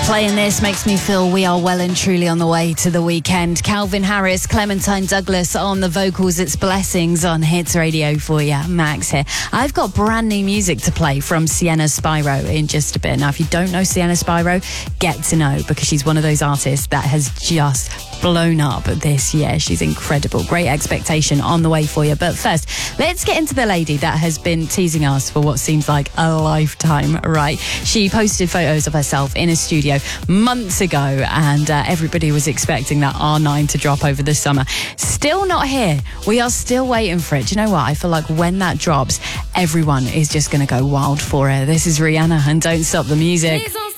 Playing this makes me feel we are well and truly on the way to the weekend. Calvin Harris, Clementine Douglas on the vocals. It's Blessings on Hits Radio for you. Max here. I've got brand new music to play from Sienna Spyro in just a bit. Now, if you don't know Sienna Spyro, get to know, because she's one of those artists that has just blown up this year. She's incredible. Great Expectation on the way for you. But first, let's get into the lady that has been teasing us for what seems like a lifetime, right? She posted photos of herself in a studio months ago, and everybody was expecting that R9 to drop over the summer. Still not here. We are still waiting for it. Do you know what? I feel like when that drops, everyone is just going to go wild for it. This is Rihanna and Don't Stop the Music.